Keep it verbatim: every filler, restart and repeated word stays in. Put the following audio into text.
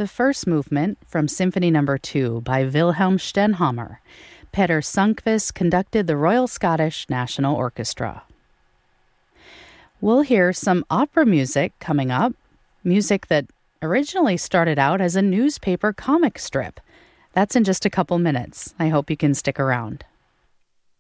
the first movement from Symphony Number two by Wilhelm Stenhammar. Peter Sundqvist conducted the Royal Scottish National Orchestra. We'll hear some opera music coming up, music that originally started out as a newspaper comic strip. That's in just a couple minutes. I hope you can stick around.